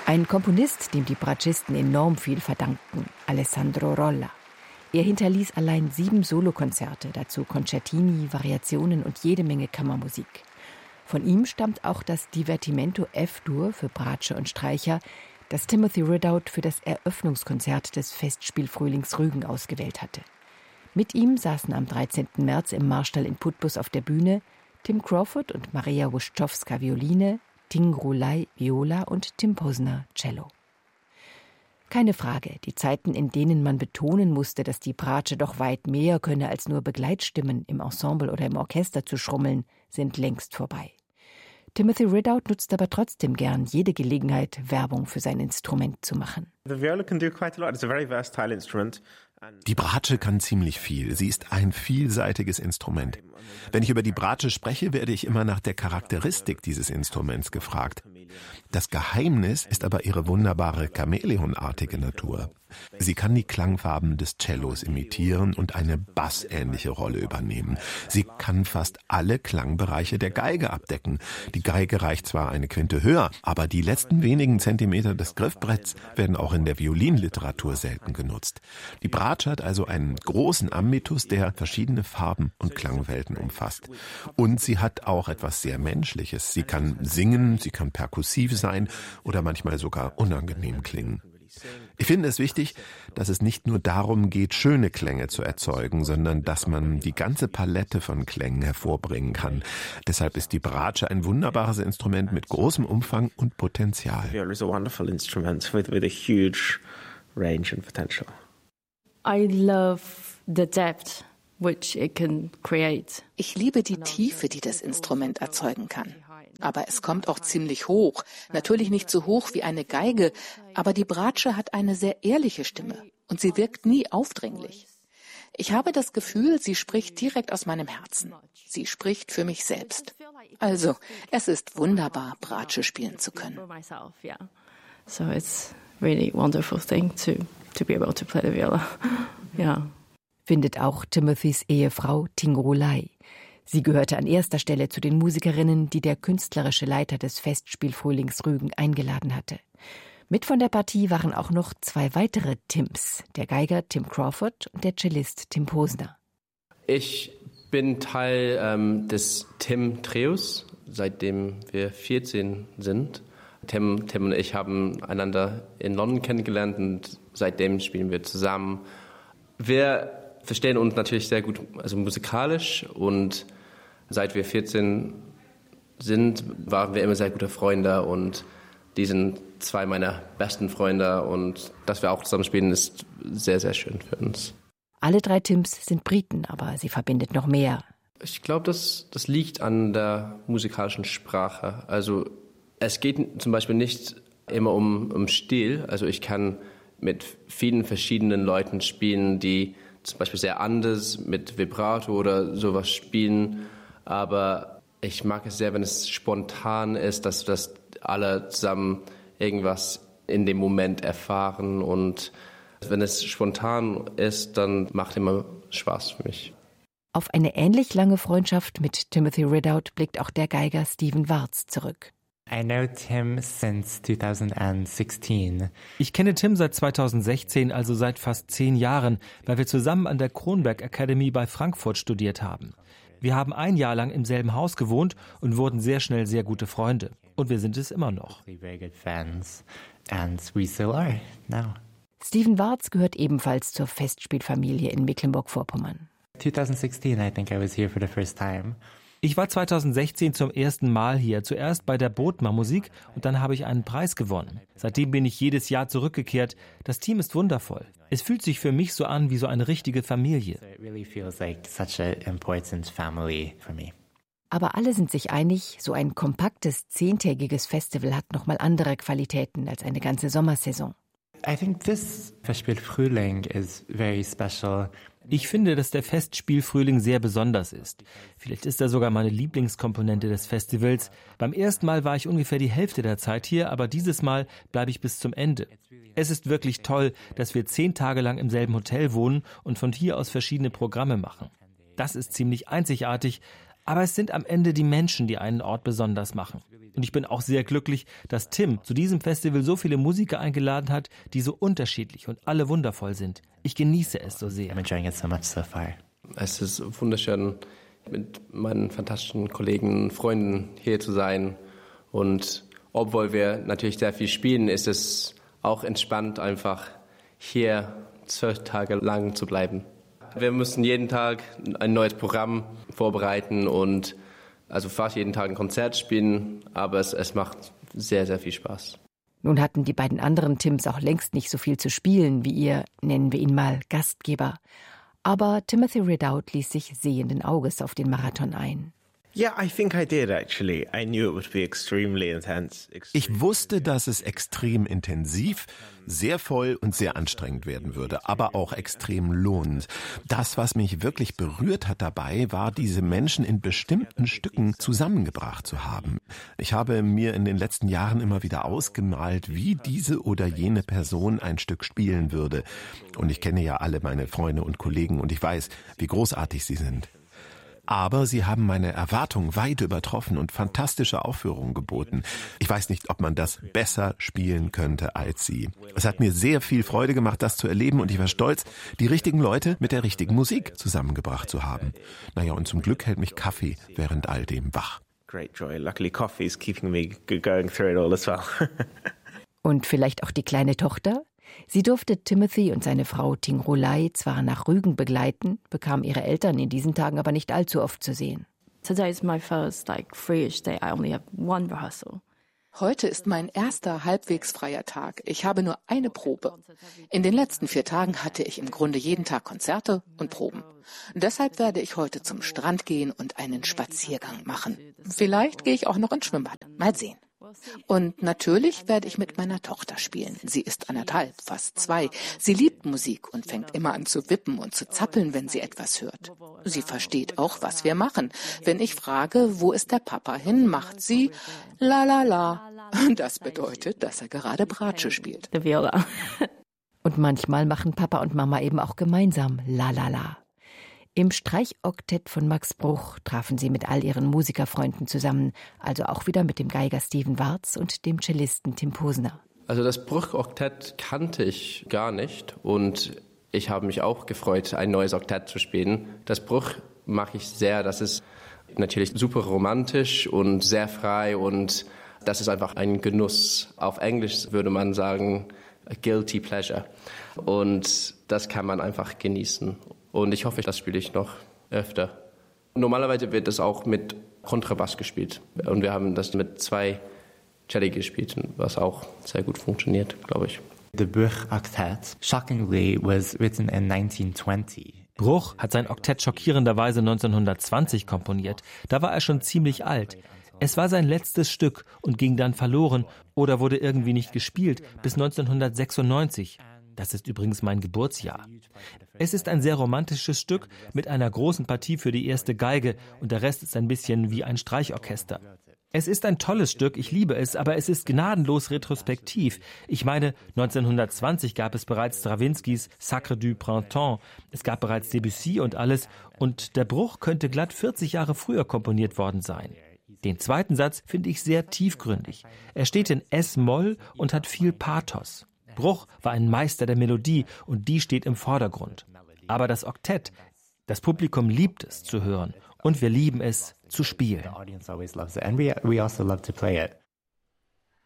Ein Komponist, dem die Bratschisten enorm viel verdanken, Alessandro Rolla. Er hinterließ allein 7 Solokonzerte, dazu Concertini, Variationen und jede Menge Kammermusik. Von ihm stammt auch das Divertimento F-Dur für Bratsche und Streicher, das Timothy Ridout für das Eröffnungskonzert des Festspiel-Frühlings Rügen ausgewählt hatte. Mit ihm saßen am 13. März im Marstall in Putbus auf der Bühne Tim Crawford und Maria Wuszczowska Violine, Tingru Lai Viola und Tim Posner Cello. Keine Frage, die Zeiten, in denen man betonen musste, dass die Bratsche doch weit mehr könne, als nur Begleitstimmen im Ensemble oder im Orchester zu schrummeln, sind längst vorbei. Timothy Ridout nutzt aber trotzdem gern jede Gelegenheit, Werbung für sein Instrument zu machen. The viola can do quite a lot. It's a very versatile instrument. Die Bratsche kann ziemlich viel. Sie ist ein vielseitiges Instrument. Wenn ich über die Bratsche spreche, werde ich immer nach der Charakteristik dieses Instruments gefragt. Das Geheimnis ist aber ihre wunderbare chamäleonartige Natur. Sie kann die Klangfarben des Cellos imitieren und eine bassähnliche Rolle übernehmen. Sie kann fast alle Klangbereiche der Geige abdecken. Die Geige reicht zwar eine Quinte höher, aber die letzten wenigen Zentimeter des Griffbretts werden auch in der Violinliteratur selten genutzt. Die Bratsche hat also einen großen Ambitus, der verschiedene Farben und Klangwelten umfasst. Und sie hat auch etwas sehr Menschliches. Sie kann singen, sie kann perkussiv sein oder manchmal sogar unangenehm klingen. Ich finde es wichtig, dass es nicht nur darum geht, schöne Klänge zu erzeugen, sondern dass man die ganze Palette von Klängen hervorbringen kann. Deshalb ist die Bratsche ein wunderbares Instrument mit großem Umfang und Potenzial. Viola is a wonderful instrument with a huge range and potential. I love the depth which it can create. Ich liebe die Tiefe, die das Instrument erzeugen kann. Aber es kommt auch ziemlich hoch. Natürlich nicht so hoch wie eine Geige, aber die Bratsche hat eine sehr ehrliche Stimme und sie wirkt nie aufdringlich. Ich habe das Gefühl, sie spricht direkt aus meinem Herzen. Sie spricht für mich selbst. Also, es ist wunderbar, Bratsche spielen zu können. So it's really wonderful thing to be able to play the viola. Yeah. Findet auch Timothys Ehefrau Tingru Lai. Sie gehörte an erster Stelle zu den Musikerinnen, die der künstlerische Leiter des Festspiel-Frühlings Rügen eingeladen hatte. Mit von der Partie waren auch noch 2 weitere Tims, der Geiger Tim Crawford und der Cellist Tim Posner. Ich bin Teil des Tim-Trios, seitdem wir 14 sind. Tim und ich haben einander in London kennengelernt und seitdem spielen wir zusammen. Wir verstehen uns natürlich sehr gut, also musikalisch, und seit wir 14 sind, waren wir immer sehr gute Freunde und die sind 2 meiner besten Freunde und dass wir auch zusammen spielen, ist sehr, sehr schön für uns. Alle 3 Tims sind Briten, aber sie verbindet noch mehr. Ich glaube, das liegt an der musikalischen Sprache. Also es geht zum Beispiel nicht immer um Stil. Also ich kann mit vielen verschiedenen Leuten spielen, die zum Beispiel sehr anders mit Vibrato oder sowas spielen. Aber ich mag es sehr, wenn es spontan ist, dass alle zusammen irgendwas in dem Moment erfahren. Und wenn es spontan ist, dann macht es immer Spaß für mich. Auf eine ähnlich lange Freundschaft mit Timothy Ridout blickt auch der Geiger Stephen Warz zurück. I know Tim since 2016. Ich kenne Tim seit 2016, also seit fast 10 Jahren, weil wir zusammen an der Kronberg Academy bei Frankfurt studiert haben. Wir haben 1 Jahr lang im selben Haus gewohnt und wurden sehr schnell sehr gute Freunde. Und wir sind es immer noch. Stephen Warz gehört ebenfalls zur Festspielfamilie in Mecklenburg-Vorpommern. 2016, I think I was here for the first time. Ich war 2016 zum ersten Mal hier, zuerst bei der Bodmer Musik und dann habe ich einen Preis gewonnen. Seitdem bin ich jedes Jahr zurückgekehrt. Das Team ist wundervoll. Es fühlt sich für mich so an wie so eine richtige Familie. Aber alle sind sich einig, so ein kompaktes 10-tägiges Festival hat nochmal andere Qualitäten als eine ganze Sommersaison. I think this Festspiel-Frühling is very special. Ich finde, dass der Festspiel-Frühling sehr besonders ist. Vielleicht ist er sogar meine Lieblingskomponente des Festivals. Beim ersten Mal war ich ungefähr die Hälfte der Zeit hier, aber dieses Mal bleibe ich bis zum Ende. Es ist wirklich toll, dass wir 10 Tage lang im selben Hotel wohnen und von hier aus verschiedene Programme machen. Das ist ziemlich einzigartig, aber es sind am Ende die Menschen, die einen Ort besonders machen. Und ich bin auch sehr glücklich, dass Tim zu diesem Festival so viele Musiker eingeladen hat, die so unterschiedlich und alle wundervoll sind. Ich genieße es so sehr. I'm enjoying it so much so far. Es ist wunderschön, mit meinen fantastischen Kollegen und Freunden hier zu sein. Und obwohl wir natürlich sehr viel spielen, ist es auch entspannt, einfach hier 12 Tage lang zu bleiben. Wir müssen jeden Tag ein neues Programm vorbereiten und also fast jeden Tag ein Konzert spielen, aber es macht sehr, sehr viel Spaß. Nun hatten die beiden anderen Tims auch längst nicht so viel zu spielen wie ihr, nennen wir ihn mal, Gastgeber. Aber Timothy Ridout ließ sich sehenden Auges auf den Marathon ein. Yeah, I think I did actually. I knew it would be extremely intense. Ich wusste, dass es extrem intensiv, sehr voll und sehr anstrengend werden würde, aber auch extrem lohnend. Das, was mich wirklich berührt hat dabei, war, diese Menschen in bestimmten Stücken zusammengebracht zu haben. Ich habe mir in den letzten Jahren immer wieder ausgemalt, wie diese oder jene Person ein Stück spielen würde. Und ich kenne ja alle meine Freunde und Kollegen und ich weiß, wie großartig sie sind. Aber sie haben meine Erwartungen weit übertroffen und fantastische Aufführungen geboten. Ich weiß nicht, ob man das besser spielen könnte als sie. Es hat mir sehr viel Freude gemacht, das zu erleben und ich war stolz, die richtigen Leute mit der richtigen Musik zusammengebracht zu haben. Naja, und zum Glück hält mich Kaffee während all dem wach. Great joy. Luckily coffee is keeping me going through it all as well. Und vielleicht auch die kleine Tochter? Sie durfte Timothy und seine Frau Ting Rolei zwar nach Rügen begleiten, bekamen ihre Eltern in diesen Tagen aber nicht allzu oft zu sehen. Today is my first free-ish day. I only have one rehearsal. Heute ist mein erster halbwegs freier Tag. Ich habe nur eine Probe. In den letzten 4 Tagen hatte ich im Grunde jeden Tag Konzerte und Proben. Deshalb werde ich heute zum Strand gehen und einen Spaziergang machen. Vielleicht gehe ich auch noch ins Schwimmbad. Mal sehen. Und natürlich werde ich mit meiner Tochter spielen. Sie ist 1,5, fast 2. Sie liebt Musik und fängt immer an zu wippen und zu zappeln, wenn sie etwas hört. Sie versteht auch, was wir machen. Wenn ich frage, wo ist der Papa hin, macht sie la la la. Das bedeutet, dass er gerade Bratsche spielt. The viola. Und manchmal machen Papa und Mama eben auch gemeinsam la la la. Im Streichoktett von Max Bruch trafen sie mit all ihren Musikerfreunden zusammen, also auch wieder mit dem Geiger Steven Warz und dem Cellisten Tim Posner. Also das Bruch-Oktett kannte ich gar nicht und ich habe mich auch gefreut, ein neues Oktett zu spielen. Das Bruch mag ich sehr, das ist natürlich super romantisch und sehr frei und das ist einfach ein Genuss. Auf Englisch würde man sagen, a guilty pleasure. Und das kann man einfach genießen. Und ich hoffe, das spiele ich noch öfter. Normalerweise wird das auch mit Kontrabass gespielt. Und wir haben das mit 2 Celli gespielt, was auch sehr gut funktioniert, glaube ich. The Bruch Octet, shockingly, was written in 1920. Bruch hat sein Oktett schockierenderweise 1920 komponiert. Da war er schon ziemlich alt. Es war sein letztes Stück und ging dann verloren oder wurde irgendwie nicht gespielt bis 1996. Das ist übrigens mein Geburtsjahr. Es ist ein sehr romantisches Stück mit einer großen Partie für die erste Geige und der Rest ist ein bisschen wie ein Streichorchester. Es ist ein tolles Stück, ich liebe es, aber es ist gnadenlos retrospektiv. Ich meine, 1920 gab es bereits Strawinskys Sacre du Printemps, es gab bereits Debussy und alles und der Bruch könnte glatt 40 Jahre früher komponiert worden sein. Den zweiten Satz finde ich sehr tiefgründig. Er steht in S-Moll und hat viel Pathos. Bruch war ein Meister der Melodie und die steht im Vordergrund. Aber das Oktett, das Publikum liebt es zu hören und wir lieben es zu spielen. The audience always loves it, and we also love to play it.